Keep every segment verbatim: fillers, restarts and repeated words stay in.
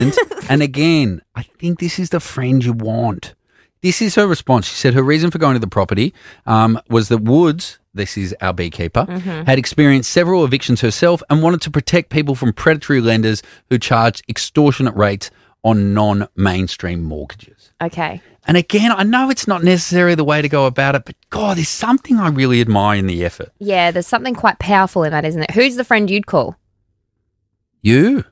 And again, I think this is the friend you want. This is her response. She said her reason for going to the property um, was that Woods, this is our beekeeper, Mm-hmm. had experienced several evictions herself and wanted to protect people from predatory lenders who charged extortionate rates on non-mainstream mortgages. Okay. And again, I know it's not necessarily the way to go about it, but God, there's something I really admire in the effort. Yeah, there's something quite powerful in that, isn't it? Who's the friend you'd call? You.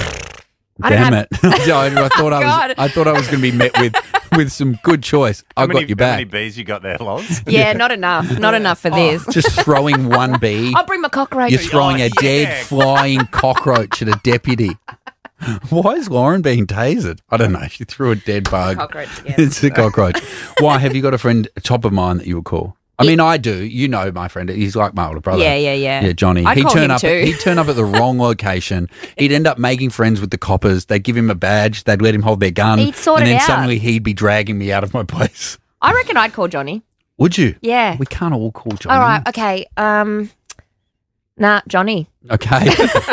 I don't Damn have- it! I, I thought I was. God. I thought I was going to be met with with some good choice. I How got many, you How many back. bees you got there, Loz? Yeah, not enough. Not enough for this. Just throwing one bee. I'll bring my cockroach. You're throwing Oh, a dead yeah. flying cockroach at a deputy. Why is Lauren being tasered? I don't know. She threw a dead bug. cockroach again. It's a cockroach. Why have you got a friend top of mind that you would call? I mean, I do. You know my friend. He's like my older brother. Yeah, yeah, yeah. Yeah, Johnny. I'd he'd call turn him up. too. He'd turn up at the wrong location. He'd end up making friends with the coppers. They'd give him a badge. They'd let him hold their gun. He'd sort and it then out. suddenly he'd be dragging me out of my place. I reckon I'd call Johnny. Would you? Yeah. We can't all call Johnny. All right. Okay. Um. Nah, Johnny. Okay.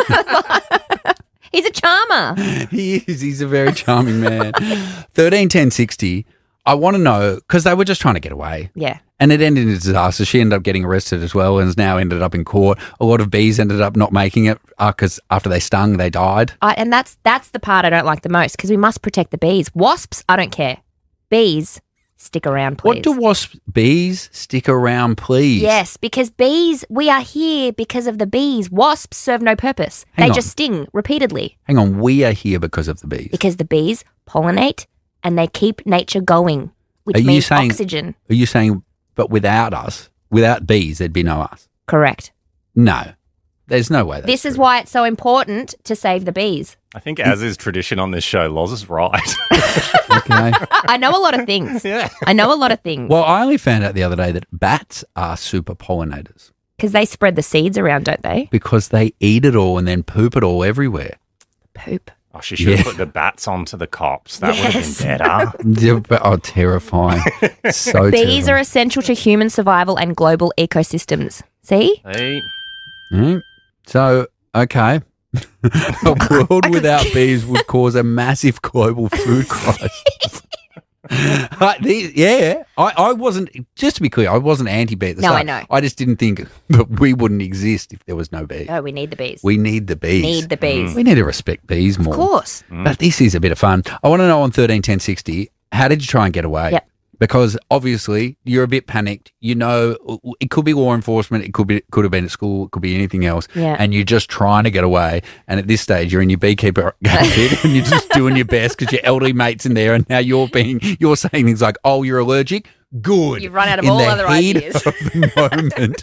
He's a charmer. He is. He's a very charming man. thirteen ten sixty. I want to know, because they were just trying to get away. Yeah. And it ended in a disaster. She ended up getting arrested as well and has now ended up in court. A lot of bees ended up not making it because after they stung, they died. I, and that's that's the part I don't like the most because we must protect the bees. Wasps, I don't care. Bees, stick around, please. What do wasp bees stick around, please? Yes, because bees, we are here because of the bees. Wasps serve no purpose. Hang they on. just sting repeatedly Hang on, we are here because of the bees. because the bees pollinate and they keep nature going, which Are you means saying- oxygen. Are you saying, but without us, without bees, there'd be no us? Correct. No, there's no way. That's This is true. why it's so important to save the bees. I think, as is tradition on this show, Loz is right. Okay. I know a lot of things. Yeah. I know a lot of things Well, I only found out the other day that bats are super pollinators because they spread the seeds around, don't they? because they eat it all and then poop it all everywhere. Poop. Oh, she should have Yeah. put the bats onto the cops. That would Yes. have been better. Yeah, but- oh, terrifying. So Bees terrifying. are essential to human survival and global ecosystems. See? Hey, Mm. So, okay. A world without bees would cause a massive global food crisis. Uh, the- yeah, I, I wasn't, just to be clear, I wasn't anti-bee at the No, start. I know. I just didn't think that we wouldn't exist if there was no bees. Oh, we need the bees. We need the bees. need the bees. We need to respect bees more. Of course. But this is a bit of fun. I want to know on thirteen ten sixty, how did you try and get away? Yep. Because obviously you're a bit panicked. You know, it could be law enforcement. It could be, could have been at school. It could be anything else. Yeah. And you're just trying to get away. And at this stage, you're in your beekeeper outfit and you're just doing your best because your elderly mate's in there. And now you're being, you're saying things like, "Oh, you're allergic. Good." You've run out of in all the other heat ideas. of the moment.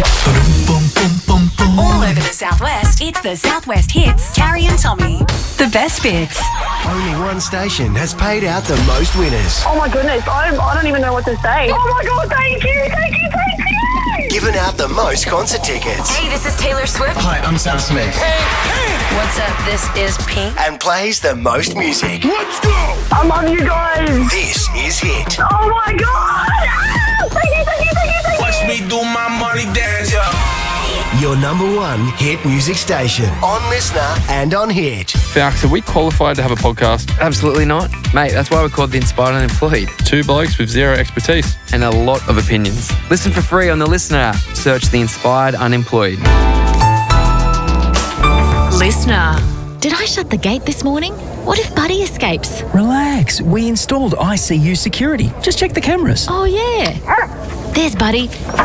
All over the Southwest, it's the Southwest Hits, Carrie and Tommy. The best bits. Only one station has paid out the most winners. Oh my goodness, I don't, I don't even know what to say. Oh my god, thank you, thank you, thank you! Given out the most concert tickets. Hey, this is Taylor Swift. Hi, I'm Sam Smith. What's up? This is Pink. And plays the most music. Let's go! I love you guys! This is Hit. Oh my god! Ah! Thank you, thank you, thank you, thank you! Watch me do my money dance, Your number one hit music station. On Listener and on Hit. Falx, are we qualified to have a podcast? Absolutely not. Mate, that's why we're called The Inspired Unemployed. Two blokes with zero expertise. And a lot of opinions. Listen for free on the Listener app. Search The Inspired Unemployed. Listener. Did I shut the gate this morning? What if Buddy escapes? Relax, we installed I C U security. Just check the cameras. Oh, yeah. There's Buddy.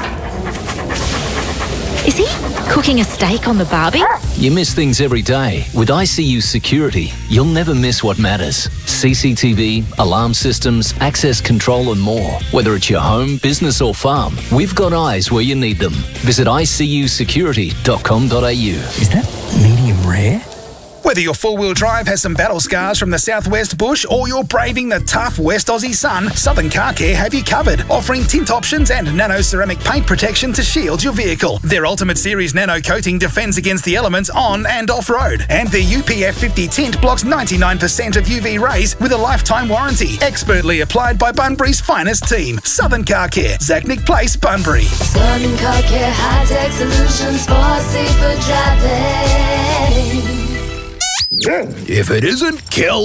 Is he cooking a steak on the barbie? You miss things every day. With I C U Security, you'll never miss what matters. C C T V, alarm systems, access control and more. Whether it's your home, business or farm, we've got eyes where you need them. Visit I C U security dot com dot a u. Is that medium rare? Whether your four-wheel drive has some battle scars from the southwest bush or you're braving the tough West Aussie sun, Southern Car Care have you covered, offering tint options and nano-ceramic paint protection to shield your vehicle. Their Ultimate Series nano coating defends against the elements on and off-road. And their U P F fifty tint blocks ninety-nine percent of U V rays with a lifetime warranty. Expertly applied by Bunbury's finest team. Southern Car Care, Zachnick Place, Bunbury. Southern Car Care, high-tech solutions for safer driving. If it isn't, Kel